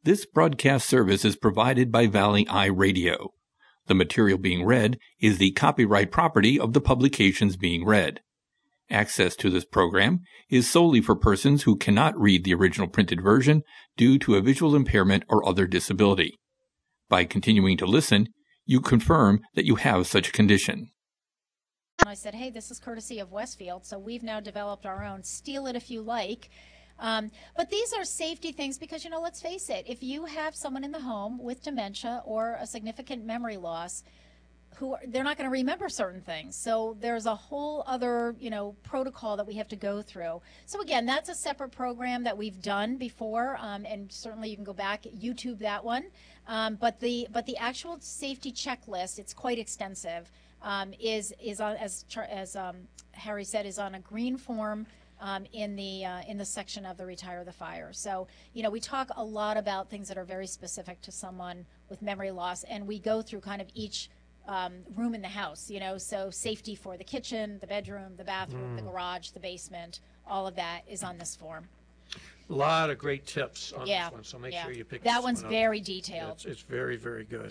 This broadcast service is provided by Valley Eye Radio. The material being read is the copyright property of the publications being read. Access to this program is solely for persons who cannot read the original printed version due to a visual impairment or other disability. By continuing to listen, you confirm that you have such a condition. I said, hey, this is courtesy of Westfield, so we've now developed our own. Steal it if you like. But these are safety things because, let's face it, if you have someone in the home with dementia or a significant memory loss, they're not going to remember certain things. So there's a whole other, protocol that we have to go through. So again, that's a separate program that we've done before, and certainly you can go back, YouTube that one. But the actual safety checklist, it's quite extensive, is on, as Harry said, is on a green form. In the section of the Retire the Fire. So, we talk a lot about things that are very specific to someone with memory loss, and we go through kind of each room in the house, so safety for the kitchen, the bedroom, the bathroom, the garage, the basement, all of that is on this form. A lot of great tips on this one, so make sure you pick that one's one very detailed. It's very, very good.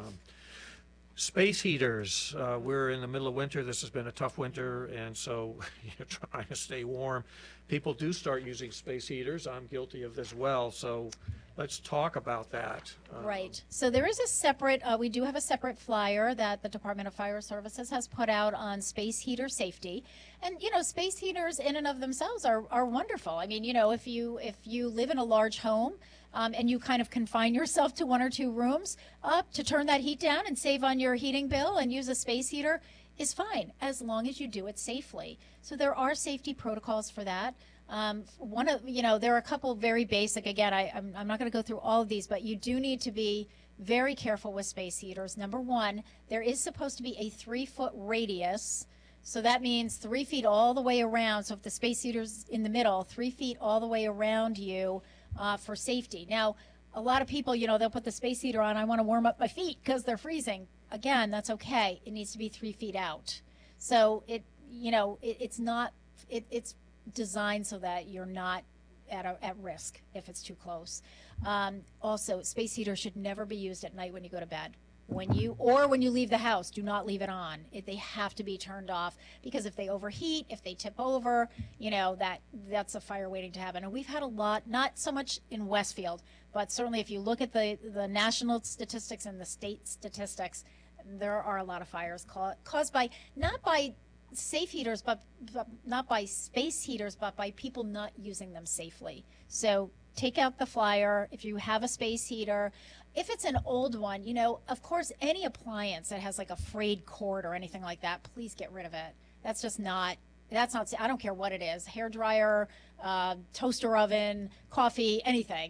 Space heaters. We're in the middle of winter. This has been a tough winter, and so you're trying to stay warm. People do start using space heaters. I'm guilty of this as well, so let's talk about that. Right. So there is a separate, we do have a separate flyer that the Department of Fire Services has put out on space heater safety. And, space heaters in and of themselves are wonderful. I mean, if you live in a large home, and you kind of confine yourself to one or two rooms, to turn that heat down and save on your heating bill and use a space heater is fine, as long as you do it safely. So there are safety protocols for that. There are a couple very basic, again, I'm not going to go through all of these, but you do need to be very careful with space heaters. Number one, there is supposed to be a 3-foot radius. So that means 3 feet all the way around. So if the space heater's in the middle, 3 feet all the way around you, for safety. Now, a lot of people, they'll put the space heater on. I want to warm up my feet because they're freezing. Again, that's okay. It needs to be 3 feet out. So it's designed so that you're not at risk if it's too close. Also, space heater should never be used at night when you go to bed. When you leave the house, do not leave it on. They have to be turned off, because if they overheat, if they tip over, that's a fire waiting to happen. And we've had a lot, not so much in Westfield, but certainly if you look at the national statistics and the state statistics, there are a lot of fires caused by, not by safe heaters, but not by space heaters, but by people not using them safely. So take out the flyer if you have a space heater. If it's an old one, of course, any appliance that has like a frayed cord or anything like that, please get rid of it. That's not, I don't care what it is, hair dryer, toaster oven, coffee, anything,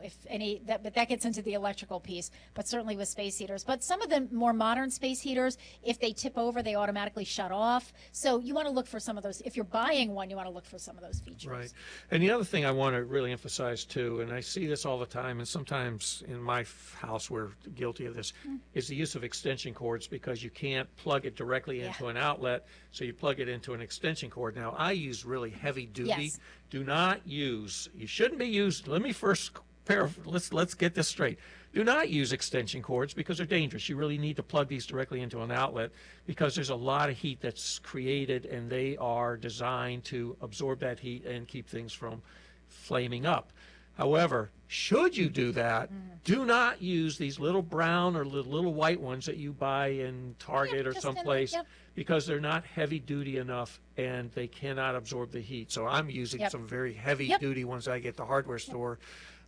but that gets into the electrical piece, but certainly with space heaters. But some of the more modern space heaters, if they tip over, they automatically shut off. So you want to look for some of those. If you're buying one, you want to look for some of those features. Right. And the other thing I want to really emphasize too, and I see this all the time, and sometimes in my house we're guilty of this, is the use of extension cords, because you can't plug it directly into an outlet, so you plug it into an extension cord. Now, I use really heavy duty. Yes. Do not use, you shouldn't be used, let me first, let's get this straight. Do not use extension cords because they're dangerous. You really need to plug these directly into an outlet, because there's a lot of heat that's created, and they are designed to absorb that heat and keep things from flaming up. However, should you do that, do not use these little brown or little white ones that you buy in Target or someplace, because they're not heavy duty enough and they cannot absorb the heat. So I'm using some very heavy duty ones I get at the hardware store,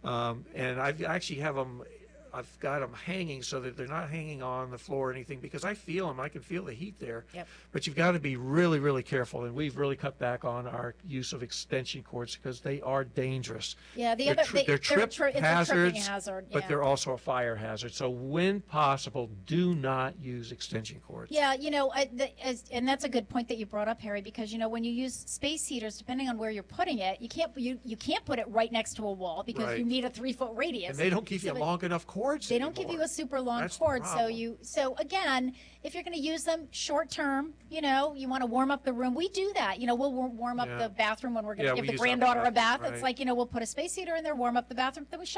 and I actually have them I've got them hanging so that they're not hanging on the floor or anything, because I feel them. I can feel the heat there. Yep. But you've got to be really, really careful, and we've really cut back on our use of extension cords because they are dangerous. Yeah, they're trip hazards, hazard, but they're also a fire hazard. So when possible, do not use extension cords. Yeah, you know, and that's a good point that you brought up, Harry, because, you know, when you use space heaters, depending on where you're putting it, you can't put it right next to a wall because you need a 3-foot radius. And they don't give you long enough cords. They don't give you a super long cord. So again, if you're going to use them short term, you know, you want to warm up the room. We do that. You know, we'll warm up the bathroom when we're going to give the granddaughter a bath. Right. It's like, you know, we'll put a space heater in there, warm up the bathroom, then we shut